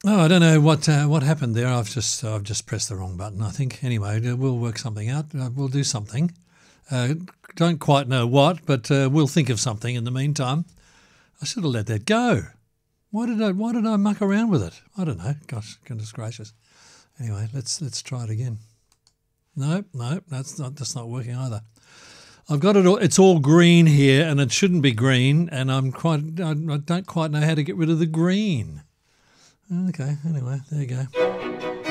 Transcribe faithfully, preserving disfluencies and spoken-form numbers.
Oh, I don't know what uh, what happened there. I've just I've just pressed the wrong button, I think. Anyway, uh, we'll work something out. Uh, we'll do something. Uh, don't quite know what, but uh, we'll think of something in the meantime. I should have let that go. Why did I Why did I muck around with it? I don't know. Gosh, goodness gracious. Anyway, let's let's try it again. No, no, that's not that's not working either. I've got it all. It's all green here, and it shouldn't be green. And I'm quite. I, I don't quite know how to get rid of the green. Okay. Anyway, there you go.